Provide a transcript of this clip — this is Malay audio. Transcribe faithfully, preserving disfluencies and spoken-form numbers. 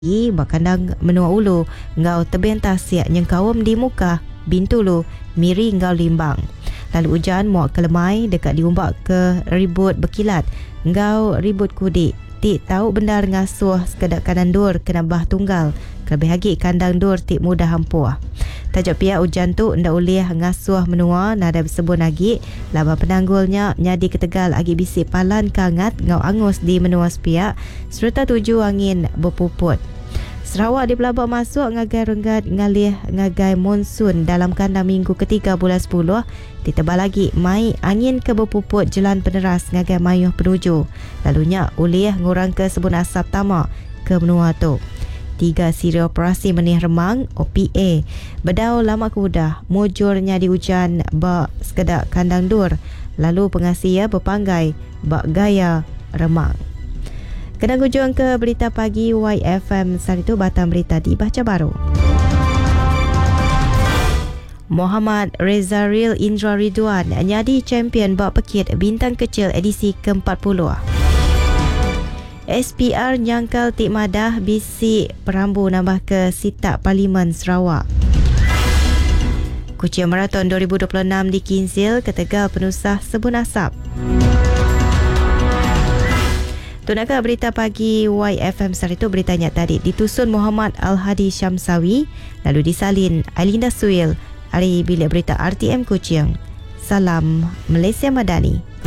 I bakandang menua ulu ngau tebentas siak nyengkawam di muka bintulu miri ngau limbang. Lalu hujan muak kelemai dekat diumbak ke ribut berkilat ngau ribut kudik. Tik tahu benda ngasuh sekedak kanan dur kena bah tunggal. Kelebih lagi kandang dur tik mudah hampuah. Tajuk pihak hujan tu ndak ulih ngasuh menua nada bersebut lagi laba penanggulnya nyadi ketegal agi bisik palan kangat ngau angus di menua sepiak serta tuju angin berpuput. Sarawak dipelabak masuk ngagai renggat ngalih ngagai monsun dalam kandang minggu ketiga bulan sepuluh. Ditebal lagi mai angin ke berpuput jelan peneras ngagai mayuh penuju. Lalunya ulih ngurang ke sebun asap tama ke menua tu. Tiga siri operasi menih remang O P A bedau lama kudah mujurnya di hujan bak sekedak kandang dur. Lalu pengasia berpanggai bak gaya remang. Kena hujung ke berita pagi Y F M. Saat itu batang berita dibaca baru. Muhammad Rezaril Indra Ridwan nyadi champion bak pekit bintang kecil edisi ke empat puluh. S P R nyangkal tik madah bisik perambu nambah ke sitak Parlimen Sarawak. Kucing Marathon dua ribu dua puluh enam di Kinzil ke Tegal penusah sebun asap. Tunakah berita pagi Y F M saat itu beritanya tadi ditusun Muhammad Al-Hadi Syamsawi lalu disalin Ailinda Suil. Hari bilik berita R T M Kuching. Salam Malaysia Madani.